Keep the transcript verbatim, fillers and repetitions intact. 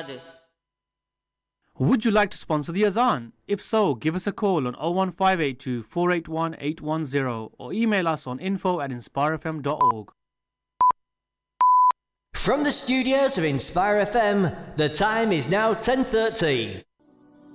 They. Would you like to sponsor the Azan? If so, give us a call on oh one five eight two, four eight one, eight one zero or email us on info at inspire f m dot org. From the studios of Inspire F M, the time is now ten thirty.